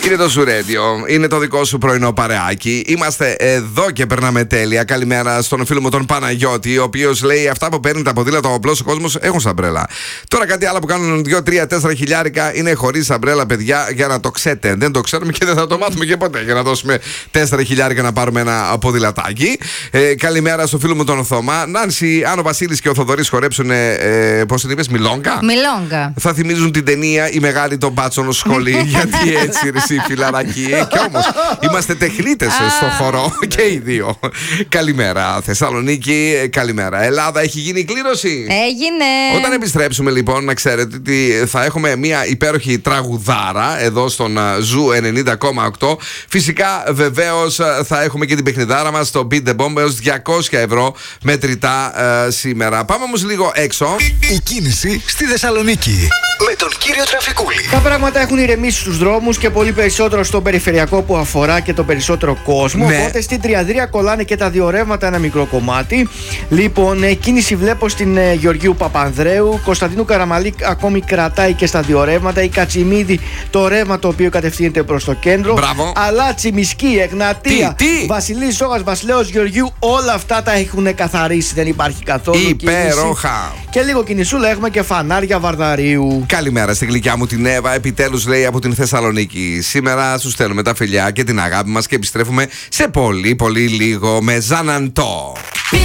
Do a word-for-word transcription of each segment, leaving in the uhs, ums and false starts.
Είναι το Ζουρέντιο, είναι το δικό σου πρωινό παρεάκι. Είμαστε εδώ και περνάμε τέλεια. Καλημέρα στον φίλο μου τον Παναγιώτη, ο οποίος λέει: αυτά που παίρνει τα ποδήλατα ο απλός κόσμος έχουν σαμπρέλα. Τώρα κάτι άλλο που κάνουν δύο, τρία, τέσσερα χιλιάρικα είναι χωρίς σαμπρέλα, παιδιά, για να το ξέρετε. Δεν το ξέρουμε και δεν θα το μάθουμε και ποτέ. Για να δώσουμε τέσσερα χιλιάρικα να πάρουμε ένα ποδηλατάκι. Ε, καλημέρα στον φίλο μου τον Θωμά. Νάνση, αν ο Βασίλης και ο Θοδωρής χορέψουν, ε, πώς την είπες, Μιλόγκα. Μιλόγκα. Θα θυμίζουν την ταινία Η Μεγάλη των Μπάτσων σχολή. Γιατί έτσι, ρε εσύ, φιλαράκι. Ε, κι όμως είμαστε τεχνίτες στο χορό και οι δύο. Καλημέρα, Θεσσαλονίκη. Καλημέρα, Ελλάδα. Έχει γίνει η κλήρωση. Έγινε. Όταν επιστρέψουμε, λοιπόν, να ξέρετε ότι θα έχουμε μια υπέροχη τραγουδάρα εδώ στον Ζου ενενήντα κόμμα οκτώ. Φυσικά, βεβαίως, θα έχουμε και την παιχνιδάρα μας στο Beat the Bomb έως διακόσια ευρώ μετρητά ε, σήμερα. Πάμε όμως λίγο έξω. Η κίνηση στη Θεσσαλονίκη με τον κύριο Τραφικούλη. Τα πράγματα έχουν ηρεμήσει στους δρόμους και πολύ περισσότερο στον περιφερειακό που αφορά και τον περισσότερο κόσμο. Ναι. Οπότε στην Τριαδρία κολλάνε και τα δύο ρεύματα ένα μικρό κομμάτι. Λοιπόν, ε, κίνηση βλέπω στην ε, Γεωργίου Παπανδρέου. Κωνσταντίνου Καραμαλή ακόμη κρατάει και στα δύο ρεύματα. Η Κατσιμίδη το ρεύμα το οποίο κατευθύνεται προς το κέντρο. Μπράβο. Αλλά Τσιμισκή, Εγνατία, Τι, τι? Βασιλής Ζώγας, Βασιλέως Γεωργίου, όλα αυτά τα έχουν καθαρίσει. Δεν υπάρχει καθόλου Υπέροχα. κίνηση. Και λίγο κινησούλα έχουμε και φανάρια Βαρδαρίου. Καλημέρα στη γλυκιά μου την Εύα, επιτέλους λέει από την Θεσσαλονίκη. Σήμερα σου στέλνουμε τα φιλιά και την αγάπη μας και επιστρέφουμε σε πολύ πολύ λίγο με Ζαναντό.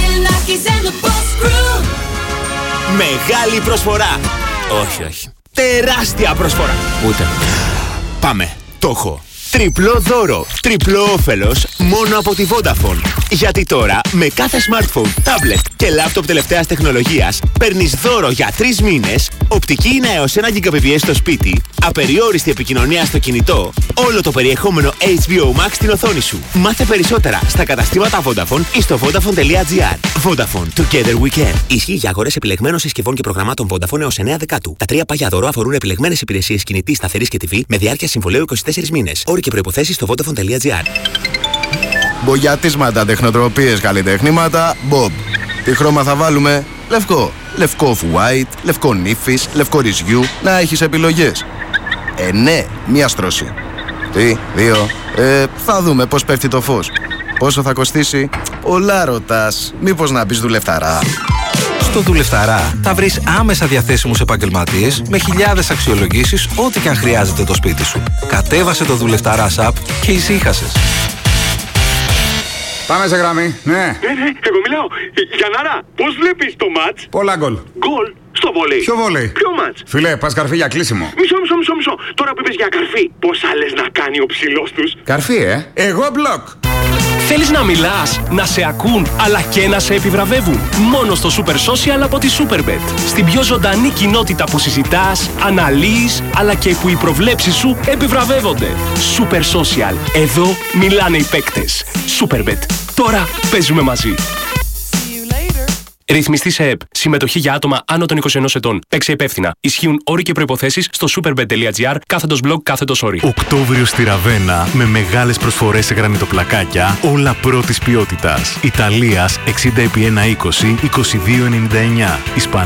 Μεγάλη προσφορά. Όχι, όχι. Τεράστια προσφορά. Ούτε. Πάμε. Το έχω. Τριπλό δώρο, τριπλό όφελος μόνο από τη Vodafone. Γιατί τώρα με κάθε smartphone, tablet και laptop τελευταίας τεχνολογίας παίρνεις δώρο για τρεις μήνες, οπτική είναι έως ένα γιγαμπιτ στο σπίτι, απεριόριστη επικοινωνία στο κινητό, όλο το περιεχόμενο έιτς μπι ο Max στην οθόνη σου. Μάθε περισσότερα στα καταστήματα Vodafone ή στο vodafone τελεία gr. Vodafone, together we can. Ισχύει για αγορές επιλεγμένων συσκευών και προγραμμάτων Vodafone έως εννέα Δεκάτου. Τα τρία πάγια δώρο αφορούν επιλεγμένες υπηρεσίες κινητής, σταθερής και τι βι με διάρκεια συμβολαίου είκοσι τέσσερις μήνες. Όροι και προϋποθέσεις στο vodafone τελεία gr. Μπογιατίσματα, τεχνοτροπίες, καλλιτεχνήματα, Bob. Τι χρώμα θα βάλουμε? Λευκό. Λευκό off-white, λευκό νύφης, λευκό ρυζιού. Να έχεις επιλογές. Ε, ναι, μία στρώση. Τι, δύο. Ε, θα δούμε πώς πέφτει το φως. Πόσο θα κοστίσει? Πολλά ρωτάς. Μήπως να μπεις δουλευταρά? Στο Δουλευταρά θα βρεις άμεσα διαθέσιμους επαγγελματίες με χιλιάδες αξιολογήσεις ό,τι και αν χρειάζεται το σπίτι σου. Κατέβασε το Δουλευταρά app και ησύχασες. Πάμε σε γραμμή, ναι. Ναι, ναι, εγώ μιλάω. Γιαννάρα, πώς βλέπεις το μάτς? Πολλά γκολ. Γκολ στο βόλεϊ. Ποιο βόλεϊ? Ποιο μάτς? Φιλέ, πας καρφί για κλείσιμο. Μισό, μισό, μισό, μισό. Τώρα που είπες για καρφί, πόσα λες να κάνει ο ψηλός τους? Καρφί, ε. Εγώ μπλοκ. Θέλεις να μιλάς, να σε ακούν, αλλά και να σε επιβραβεύουν? Μόνο στο Super Social από τη Superbet. Στην πιο ζωντανή κοινότητα που συζητάς, αναλύεις, αλλά και που οι προβλέψεις σου επιβραβεύονται. Super Social. Εδώ μιλάνε οι παίκτες. Superbet. Τώρα παίζουμε μαζί. Ρυθμιστή σε ΕΠ. Συμμετοχή για άτομα άνω των είκοσι ενός ετών. Παίξε υπεύθυνα. Ισχύουν όροι και προϋποθέσεις στο superbet τελεία gr κάθετος blog κάθετος όροι. Οκτώβριο στη Ραβένα με μεγάλες προσφορές σε γρανιτοπλακάκια, όλα πρώτης ποιότητας. Ιταλίας εξήντα επί εκατόν είκοσι, είκοσι δύο ενενήντα εννιά. Ισπανία